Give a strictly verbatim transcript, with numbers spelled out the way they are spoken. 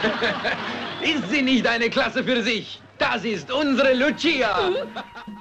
Ist sie nicht eine Klasse für sich? Das ist unsere Lucia.